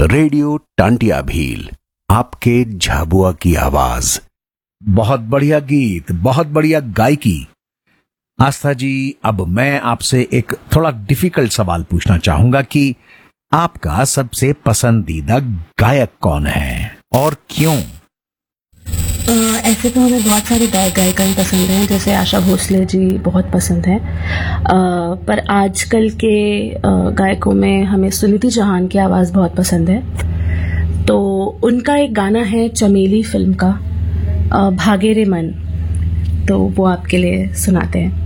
Radio Tantia Bhil, आपके झाबुआ की आवाज। बहुत बढ़िया गीत, बहुत बढ़िया गायकी। आस्था जी, अब मैं आपसे एक थोड़ा डिफिकल्ट सवाल पूछना चाहूंगा कि आपका सबसे पसंदीदा गायक कौन है और क्यों? ऐसे तो हमें बहुत सारे गायक गायिकाएं पसंद हैं, जैसे आशा भोसले जी बहुत पसंद हैं। पर आजकल के गायकों में हमें सुनिधि चौहान की आवाज़ बहुत पसंद है। तो उनका एक गाना है चमेली फिल्म का, भागे रे मन, तो वो आपके लिए सुनाते हैं।